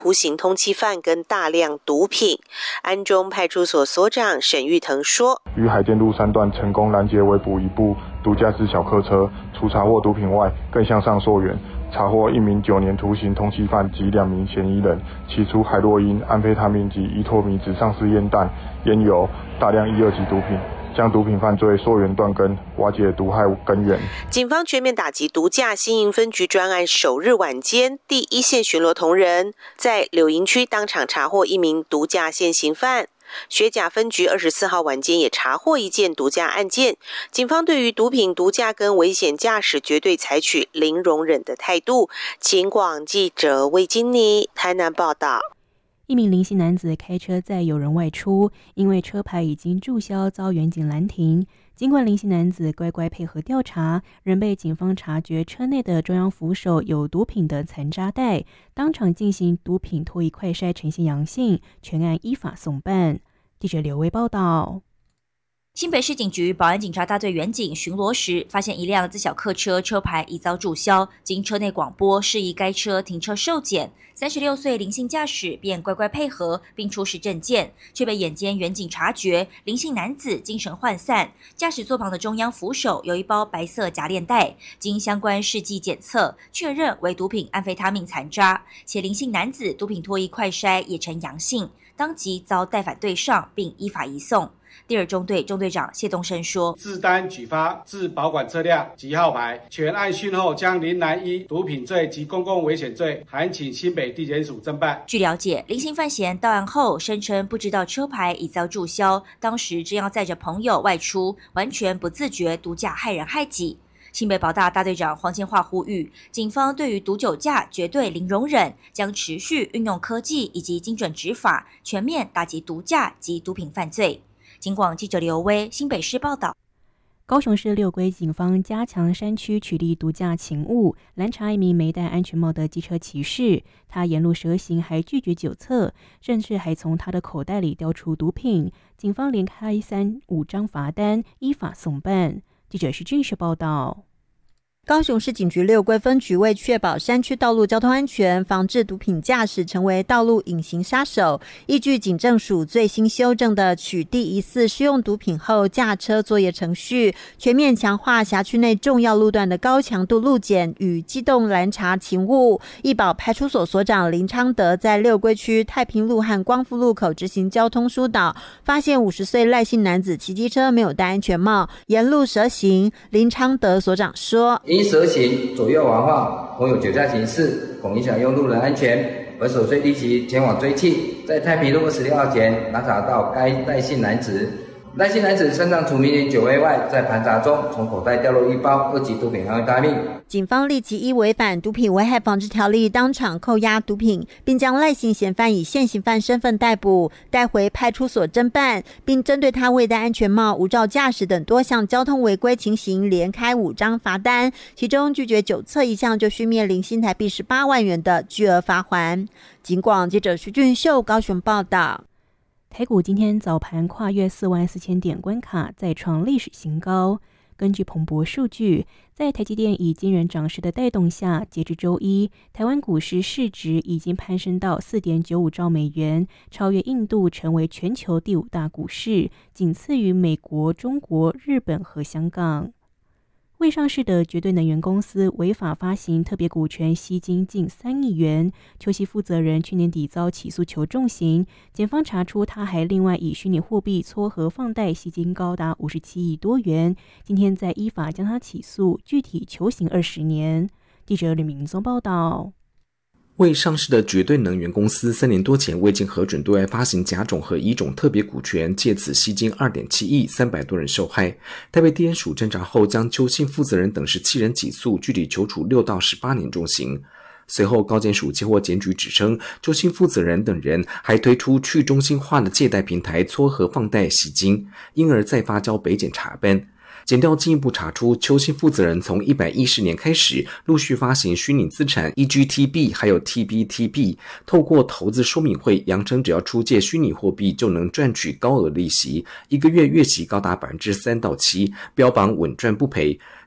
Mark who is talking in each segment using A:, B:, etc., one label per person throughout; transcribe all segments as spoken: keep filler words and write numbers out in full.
A: 图形通缉犯跟大量毒品。安中派出所所长沈玉腾说，
B: 于海淀路三段成功拦截围捕一部毒驾驶小客车，除查获毒品外，更向上溯源，查获一名九年徒刑通缉犯及两名嫌疑人，起出海洛因、安非他命及伊托米纸上式烟弹、烟油、大量一二级毒品，将毒品犯罪溯源断根，瓦解毒害根源。
A: 警方全面打击毒驾新营分局专案首日晚间，第一线巡逻同仁在柳营区当场查获一名毒驾现行犯。学甲分局二十四号晚间也查获一件毒驾案件，警方对于毒品、毒驾跟危险驾驶绝对采取零容忍的态度。警广记者魏金妮台南报道。
C: 一名林姓男子开车载友人外出，因为车牌已经注销，遭员警拦停。尽管林姓男子乖乖配合调查，仍被警方察觉车内的中央扶手有毒品的残渣袋，当场进行毒品唾液快筛呈现阳性，全案依法送办。记者刘威报道。
D: 新北市警局保安警察大队员警巡逻时，发现一辆自小客车车牌已遭注销，经车内广播示意该车停车受检。三十六岁林姓驾驶便乖乖配合，并出示证件，却被眼尖员警察觉林姓男子精神涣散。驾驶座旁的中央扶手有一包白色夹链袋，经相关试剂检测，确认为毒品安非他命残渣，且林姓男子毒品唾液快筛也呈阳性，当即遭带返队上，并依法移送。第二中队中队长谢东升说，
E: 自单举发自保管车辆及号牌，全案讯后将林男依毒品罪及公共危险罪函请新北地检署侦办。
D: 据了解，林姓犯嫌到案后声称不知道车牌已遭注销，当时正要载着朋友外出，完全不自觉毒驾害人害己。新北保大大队长黄建化呼吁，警方对于毒酒驾绝对零容忍，将持续运用科技以及精准执法，全面打击毒驾及毒品犯罪。警广记者刘威新北市报道。
C: 高雄市六龟警方加强山区取缔毒驾勤务，拦查一名没戴安全帽的机车骑士，他沿路蛇行，还拒绝酒测，甚至还从他的口袋里叼出毒品。警方连开三五张罚单，依法送办。记者是俊士报道。
F: 高雄市警局六龟分局为确保山区道路交通安全，防治毒品驾驶成为道路隐形杀手，依据警政署最新修正的取缔疑似施用毒品后驾车作业程序，全面强化辖区内重要路段的高强度路检与机动拦查勤务。义保派出所所长林昌德在六龟区太平路和光复路口执行交通疏导，发现五十岁赖姓男子骑机车没有戴安全帽，沿路蛇行。林昌德所长说，
G: 因蛇行、左右摇晃，或有酒驾行事，恐影响用路人安全，而首遂立即前往追缉。在太平路二十六号前拿查到该赖姓男子。赖姓男子身上除明年九 A 外，在盘查中从口袋掉落一包二级毒品安非他命。
F: 警方立即依违反毒品危害防治条例当场扣押毒品，并将赖姓嫌犯以现行犯身份逮捕，带回派出所侦办，并针对他未戴安全帽、无照驾驶等多项交通违规情形，连开五张罚单，其中拒绝酒测一项就需面临新台币十八万元的巨额罚锾。警广记者徐俊秀高雄报道。
C: 台股今天早盘跨越四万四千点关卡，再创历史新高。根据彭博数据，在台积电以惊人涨势的带动下，截至周一，台湾股市市值已经攀升到 四点九五兆美元，超越印度，成为全球第五大股市，仅次于美国、中国、日本和香港。未上市的绝对能源公司违法发行特别股权，吸金近三亿元。邱系负责人去年底遭起诉求重刑，检方查出他还另外以虚拟货币撮合放贷，吸金高达五十七亿多元。今天再依法将他起诉，具体求刑二十年。记者吕明宗报道。
H: 未上市的绝对能源公司三年多前未经核准对外发行甲种和乙种特别股权，借此吸金 二点七亿，三百多人受害。台北地检署侦查后，将邱姓负责人等十七人起诉，具体求处六到十八年重刑。随后高检署接获检举指称，邱姓负责人等人还推出去中心化的借贷平台撮合放贷吸金，因而再发交北检查办。检调进一步查出，邱姓负责人从一百一十年开始陆续发行虚拟资产 E G T B 还有 T B T B， 透过投资说明会扬称只要出借虚拟货币就能赚取高额利息，一个月月息高达 百分之三到七， 标榜稳赚不赔。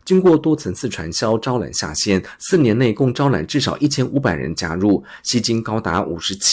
H: 经过多层次传销招揽下线，四年内共招揽至少一千五百人加入，吸金高达五十七